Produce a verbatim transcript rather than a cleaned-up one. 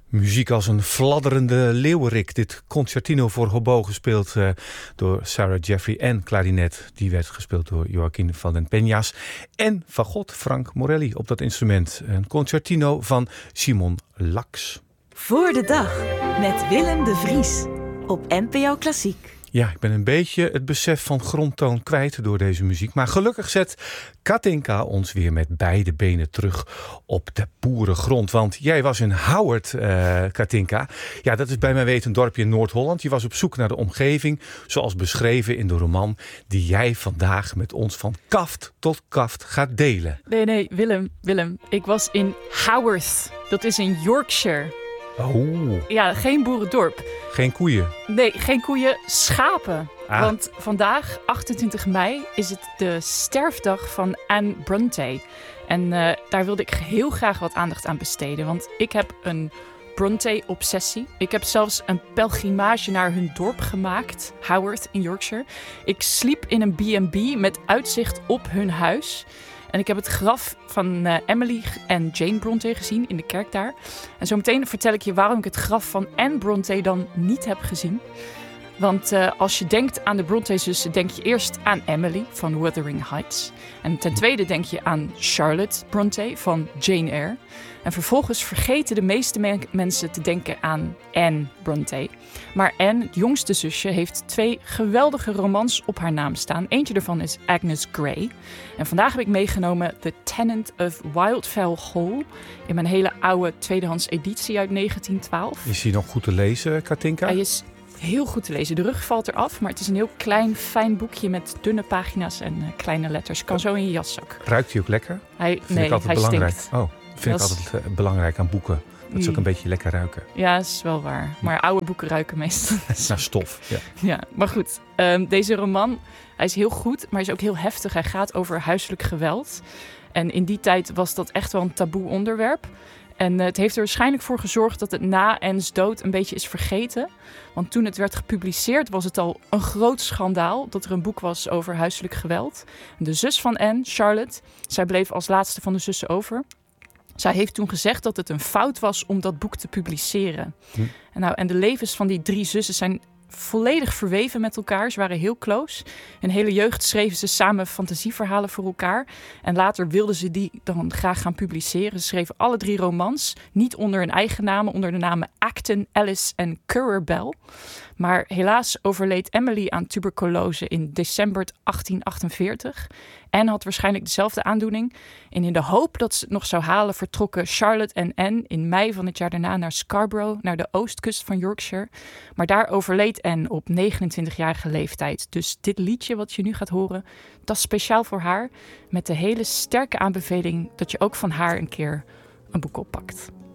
Muziek als een fladderende leeuwerik. Dit concertino voor hobo gespeeld uh, door Sarah Jeffrey en klarinet. Die werd gespeeld door Joaquin van den Peñas. En fagot Frank Morelli op dat instrument. Een concertino van Simon Lax. Voor de dag met Willem de Vries op N P O Klassiek. Ja, ik ben een beetje het besef van grondtoon kwijt door deze muziek. Maar gelukkig zet Katinka ons weer met beide benen terug op de boerengrond. Want jij was in Howard, uh, Katinka. Ja, dat is bij mijn weten een dorpje in Noord-Holland. Je was op zoek naar de omgeving, zoals beschreven in de roman die jij vandaag met ons van kaft tot kaft gaat delen. Nee, nee, Willem, Willem. Ik was in Haworth. Dat is in Yorkshire. Oh. Ja, geen boerendorp. Geen koeien? Nee, geen koeien, schapen. Ah. Want vandaag, achtentwintig mei, is het de sterfdag van Anne Brontë. En uh, daar wilde ik heel graag wat aandacht aan besteden. Want ik heb een Brontë-obsessie. Ik heb zelfs een pelgrimage naar hun dorp gemaakt, Haworth in Yorkshire. Ik sliep in een B en B met uitzicht op hun huis. En ik heb het graf van uh, Emily en Jane Brontë gezien in de kerk daar. En zometeen vertel ik je waarom ik het graf van Anne Brontë dan niet heb gezien. Want uh, als je denkt aan de Brontë-zussen, denk je eerst aan Emily van Wuthering Heights. En ten tweede denk je aan Charlotte Brontë van Jane Eyre. En vervolgens vergeten de meeste me- mensen te denken aan Anne Brontë. Maar Anne, het jongste zusje, heeft twee geweldige romans op haar naam staan. Eentje daarvan is Agnes Grey. En vandaag heb ik meegenomen The Tenant of Wildfell Hall in mijn hele oude tweedehands editie uit negentien twaalf. Is hij nog goed te lezen, Katinka? Hij is heel goed te lezen. De rug valt eraf, maar het is een heel klein, fijn boekje met dunne pagina's en uh, kleine letters. Kan zo in je jaszak. Ruikt hij ook lekker? Hij, Vind nee, ik altijd hij belangrijk. stinkt. Oh, vind Dat ik is- altijd uh, belangrijk aan boeken. Dat ze ook een beetje lekker ruiken. Ja, dat is wel waar. Maar oude boeken ruiken meestal. Naar stof. Ja. Ja, maar goed. Um, deze roman, hij is heel goed, maar hij is ook heel heftig. Hij gaat over huiselijk geweld. En in die tijd was dat echt wel een taboe onderwerp. En uh, het heeft er waarschijnlijk voor gezorgd dat het na Anne's dood een beetje is vergeten. Want toen het werd gepubliceerd was het al een groot schandaal dat er een boek was over huiselijk geweld. De zus van Anne, Charlotte, zij bleef als laatste van de zussen over. Zij heeft toen gezegd dat het een fout was om dat boek te publiceren. Hm. En, nou, en de levens van die drie zussen zijn volledig verweven met elkaar. Ze waren heel close. In hele jeugd schreven ze samen fantasieverhalen voor elkaar. En later wilden ze die dan graag gaan publiceren. Ze schreven alle drie romans. Niet onder hun eigen namen, onder de namen Acton, Alice en Currer Bell. Maar helaas overleed Emily aan tuberculose in december achttien achtenveertig. Anne had waarschijnlijk dezelfde aandoening. En in de hoop dat ze het nog zou halen, vertrokken Charlotte en Anne in mei van het jaar daarna naar Scarborough, naar de oostkust van Yorkshire. Maar daar overleed Anne op negenentwintigjarige leeftijd. Dus dit liedje wat je nu gaat horen, dat is speciaal voor haar. Met de hele sterke aanbeveling dat je ook van haar een keer een boek oppakt.